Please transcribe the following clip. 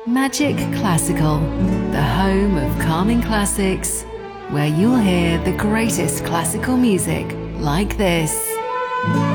Magic Classical, the home of calming classics, where you'll hear the greatest classical music like this.